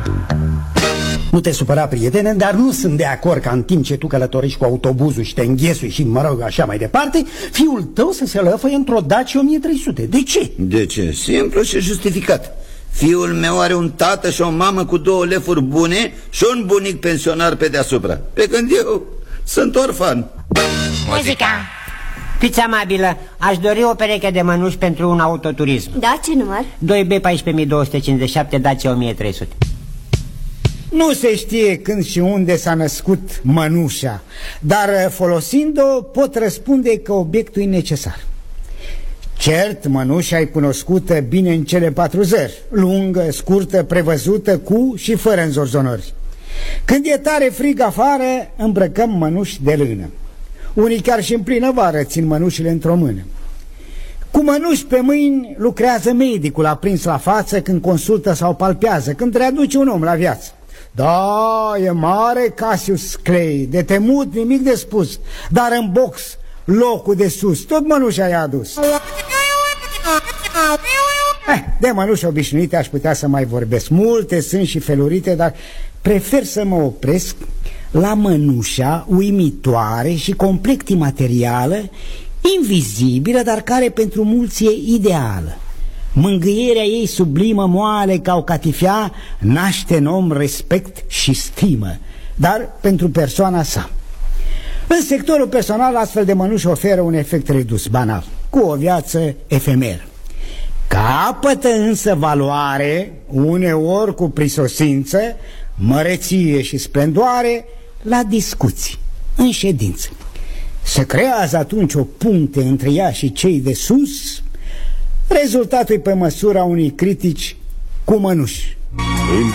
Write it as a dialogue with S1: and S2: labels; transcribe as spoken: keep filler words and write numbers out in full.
S1: Nu te supăra, prietene, dar nu sunt de acord ca în timp ce tu călătorești cu autobuzul și te înghesui și, mă rog, așa mai departe, fiul tău să se lăfăie într-o Dacia o mie trei sute. De ce?
S2: De ce? Simplu și justificat. Fiul meu are un tată și o mamă cu două lefuri bune și un bunic pensionar pe deasupra, pe când eu sunt orfan.
S3: Muzica! Fiți amabilă, aș dori o pereche de mănuși pentru un autoturism.
S4: Da, ce număr?
S3: doi B paisprezece mii două sute cincizeci și șapte, Dacia o mie trei sute.
S5: Nu se știe când și unde s-a născut mănușa, dar folosind-o pot răspunde că obiectul e necesar. Cert, mănușa e cunoscută bine în cele patru zări: lungă, scurtă, prevăzută, cu și fără înzorzonări. Când e tare frig afară, îmbrăcăm mănuși de lână. Unii chiar și în plină vară țin mănușile într-o mână. Cu mănuși pe mâini lucrează medicul aprins la față când consultă sau palpează, când readuce un om la viață. Da, e mare Cassius Clay, de temut nimic de spus, dar în box, locul de sus, tot mănușa i-a adus. Eh, de mănuși obișnuite aș putea să mai vorbesc. Multe sunt și felurite, dar prefer să mă opresc la mănușa uimitoare și complet imaterială, invizibilă, dar care pentru mulți e ideală. Mângâierea ei sublimă, moale ca o catifea, naște în om respect și stimă, dar pentru persoana sa. În sectorul personal, astfel de mănuși oferă un efect redus, banal, cu o viață efemeră. Capătă însă valoare, uneori cu prisosință, măreție și splendoare, la discuții, în ședință. Se creează atunci o punte între ea și cei de sus. Rezultatul e pe măsura unui critici cu mănuși.
S6: În